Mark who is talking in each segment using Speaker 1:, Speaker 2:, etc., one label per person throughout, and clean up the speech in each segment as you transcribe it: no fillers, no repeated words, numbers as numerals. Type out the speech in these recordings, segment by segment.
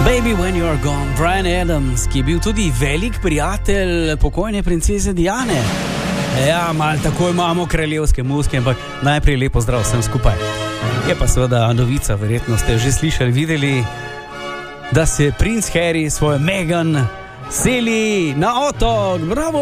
Speaker 1: Baby When You're Gone, Bryan Adams, ki je bil tudi velik prijatelj pokojne princeze Diane. Ja, malo tako imamo kraljevske muske, ampak najprej lepo zdrav vsem skupaj. Je pa seveda novica, verjetno ste že slišali, videli, da se princ Harry svojo Meghan seli na otok. Bravo!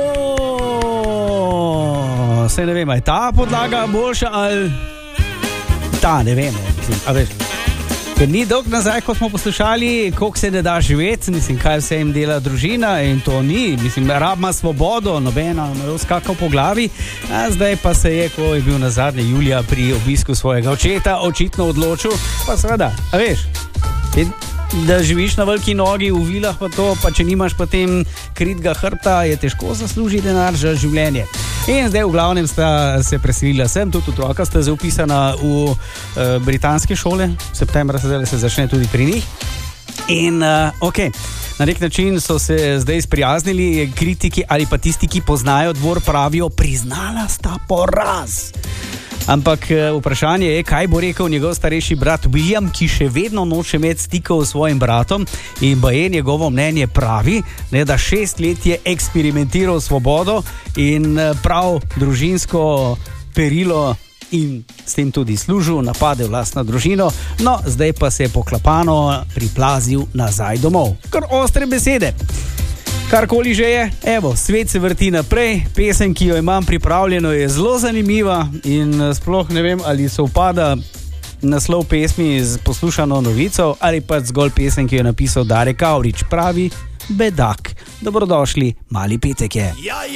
Speaker 1: Saj ne vem, je ta podlaga boljša ali ta, ne vem, a veš. Ker ni dolg nazaj, ko smo poslušali, koliko se ne da živeti, mislim, kaj vse jim dela družina in to ni, mislim, rab ima svobodo, nobena ne skakal po glavi, a zdaj pa se je, ko je bil na zadnje julija pri obisku svojega očeta, očitno odločil, pa seveda, a veš, da živiš na veliki nogi v vilah, pa to, pa če nimaš potem kritga hrbta, je težko zaslužiti denar za življenje. In zdaj v glavnem sta se preselila sem, tudi otroka sta zdaj upisana v britanske šole, v septembra se začne tudi pri njih. In na nek način so se zdaj sprijaznili, kritiki ali pa tisti, ki poznajo dvor, pravijo, priznala sta poraz. Ampak vprašanje je, kaj bo rekel njegov starejši brat William, ki še vedno noče imeti stikov s svojim bratom in baje njegovo mnenje pravi, ne, da 6 let je eksperimentiral svobodo in prav družinsko perilo in s tem tudi služil, napadel lastno družino, no zdaj pa se je poklapano priplazil nazaj domov. Kar ostre besede. Karkoli že je, evo, svet se vrti naprej, pesem, ki jo imam pripravljeno, je zelo zanimiva in sploh ne vem, ali se upada naslov pesmi z poslušano novico ali pa zgolj pesem, ki jo je napisal Darek Avrič, pravi Bedak. Dobrodošli, mali petek je.